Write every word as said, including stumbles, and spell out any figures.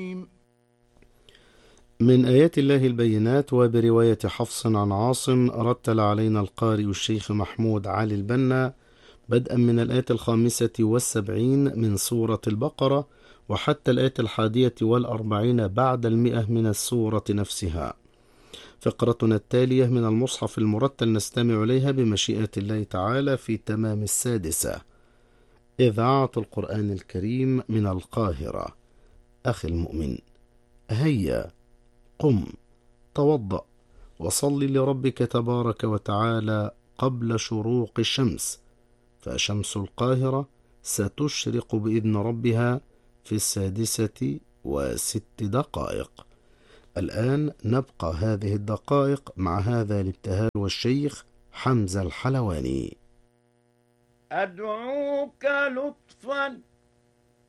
من آيات الله البينات. وبرواية حفص عن عاصم رتل علينا القارئ الشيخ محمود علي البنا بدءا من الآية الخامسة والسبعين من سورة البقرة وحتى الآية الحادية والأربعين بعد المئة من السورة نفسها. فقرتنا التالية من المصحف المرتل نستمع إليها بمشيئة الله تعالى في تمام السادسة. إذاعة القرآن الكريم من القاهرة. أخي المؤمن، هيا قم توضأ وصل لربك تبارك وتعالى قبل شروق الشمس، فشمس القاهرة ستشرق بإذن ربها في السادسة وست دقائق. الآن نبقى هذه الدقائق مع هذا الابتهال والشيخ حمزة الحلواني. أدعوك لطفا